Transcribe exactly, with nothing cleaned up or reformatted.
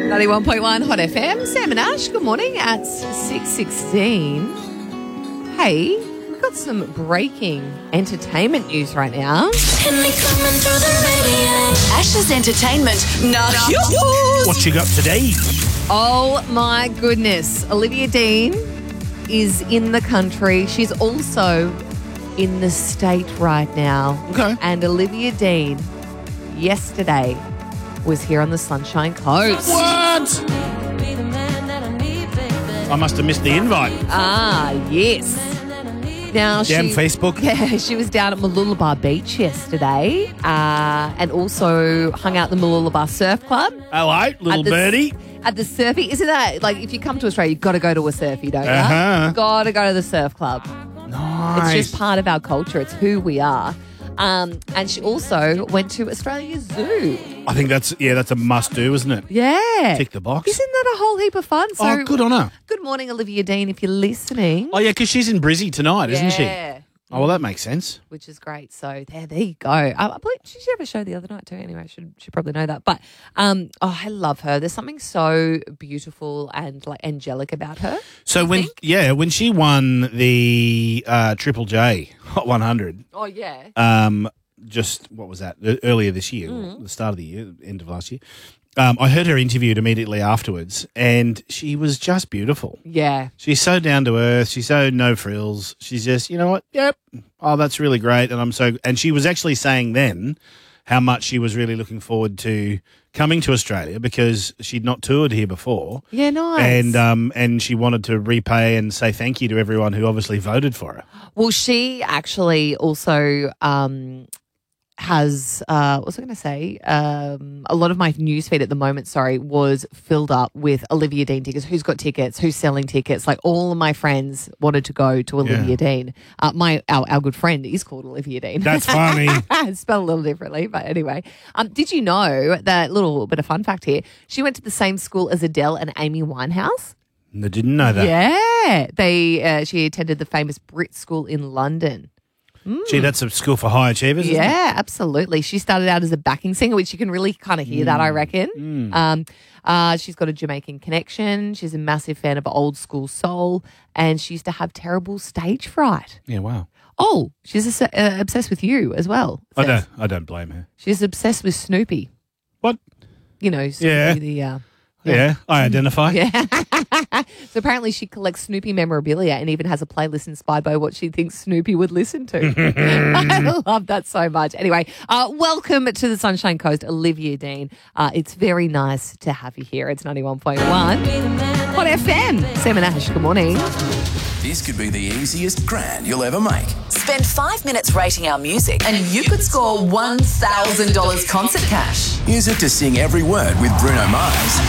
ninety-one point one Hot F M. Sam and Ash, good morning at six sixteen. Hey, we've got some breaking entertainment news right now. Ash's entertainment. Nah, What you got today? Oh my goodness. Olivia Dean is in the country. She's also in the state right now. Okay. And Olivia Dean yesterday was here on the Sunshine Coast. What? I must have missed the invite. Ah, yes. Now Damn she, Facebook. Yeah, she was down at Mooloolaba Beach yesterday uh, and also hung out at the Mooloolaba Surf Club. Hello, little At the- birdie. At the surfy. Isn't that, like, if you come to Australia, you've got to go to a surfy, don't you? Uh-huh. Got to go to the surf club. Nice. It's just part of our culture. It's who we are. Um, and she also went to Australia Zoo. I think that's, yeah, that's a must-do, isn't it? Yeah. Tick the box. Isn't that a whole heap of fun? So, Oh, good on her. Good morning, Olivia Dean, if you're listening. Oh, yeah, because she's in Brizzy tonight, isn't she? Yeah. Oh, well, that makes sense. Which is great. So there, there you go. I, I believe she have a show the other night too. Anyway, I should should probably know that. But um, oh, I love her. There's something so beautiful and like angelic about her. So when, think? yeah, when she won the uh, Triple J Hot one hundred, Oh yeah. um, just, what was that, E- earlier this year, Mm. the start of the year, end of last year, um, I heard her interviewed immediately afterwards, and she was just beautiful. Yeah. She's so down to earth. She's so no frills. She's just, you know what? Yep. Oh, that's really great. And I'm so, and she was actually saying then how much she was really looking forward to coming to Australia because she'd not toured here before. Yeah. Nice. And um and she wanted to repay and say thank you to everyone who obviously voted for her. well, she actually also um has uh what was I going to say? Um, a lot of my newsfeed at the moment, sorry, was filled up with Olivia Dean tickets. Who's got tickets? Who's selling tickets? Like all of my friends wanted to go to Olivia Yeah. Dean. Uh, my our, our good friend is called Olivia Dean. That's funny. Spelled a little differently, but anyway. Um, did you know that little bit of fun fact here? She went to the same school as Adele and Amy Winehouse. I didn't know that. Yeah, they. Uh, she attended the famous Brit School in London. Gee, that's a school for high achievers, isn't it? Yeah, absolutely. She started out as a backing singer, which you can really kind of hear that, I reckon. Um, uh, she's got a Jamaican connection. She's a massive fan of old school soul, and she used to have terrible stage fright. Yeah, wow. Oh, she's uh, obsessed with you as well. I Says. don't I don't blame her. She's obsessed with Snoopy. What? You know, Snoopy, Yeah. the uh, Yeah, I identify. Yeah. So apparently she collects Snoopy memorabilia and even has a playlist inspired by what she thinks Snoopy would listen to. I love that so much. Anyway, uh, welcome to the Sunshine Coast, Olivia Dean. Uh, it's very nice to have you here. It's ninety-one point one Hot F M. Sam and Ash, good morning. This could be the easiest grand you'll ever make. Spend five minutes rating our music and you could score one thousand dollars concert cash. Use it to sing every word with Bruno Mars.